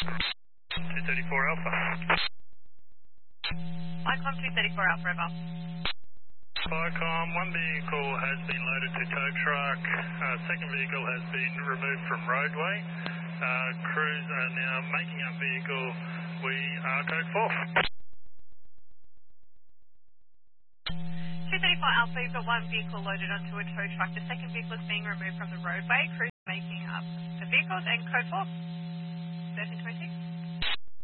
234 Alpha. Icon 234 Alpha, over. Vicom, one vehicle has been loaded to tow truck. Second vehicle has been removed from roadway. Crews are now making up vehicle. We are code 4. 234 Alpha, you've got one vehicle loaded onto a tow truck. The second vehicle is being removed from the roadway. Crews making up the vehicles and code 4. 1326.